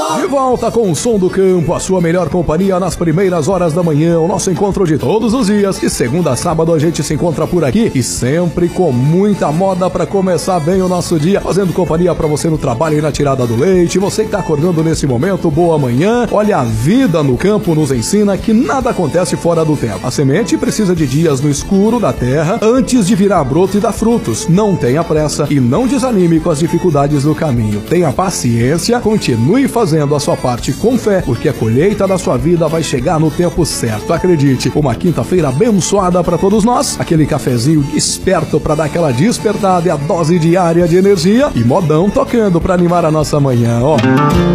De volta com o Som do Campo, a sua melhor companhia nas primeiras horas da manhã. O nosso encontro de todos os dias. De segunda a sábado a gente se encontra por aqui e sempre com muita moda para começar bem o nosso dia, fazendo companhia para você no trabalho e na tirada do leite. Você que tá acordando nesse momento, boa manhã. Olha, a vida no campo nos ensina que nada acontece fora do tempo. A semente precisa de dias no escuro da terra antes de virar broto e dar frutos. Não tenha pressa e não desanime com as dificuldades do caminho. Tenha paciência, continue fazendo a sua parte com fé, porque a colheita da sua vida vai chegar no tempo certo. Acredite, uma quinta-feira abençoada para todos nós, aquele cafezinho esperto para dar aquela despertada e a dose diária de energia e modão tocando para animar a nossa manhã, ó.